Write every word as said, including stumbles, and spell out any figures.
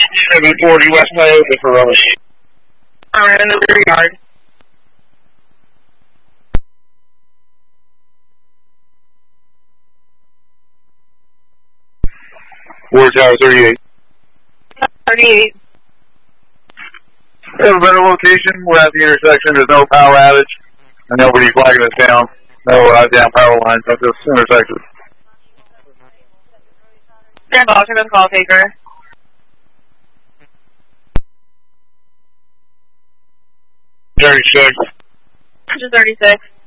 seven forty West Tioga for Rose. Alright, in the rear yard. Ward Tower thirty-eight. thirty-eight. We have a better location. We're at the intersection. There's no power outage. And nobody flagging us down. No uh, down power lines at this intersection. Stand by, check the call taker. thirty-six. thirty-six.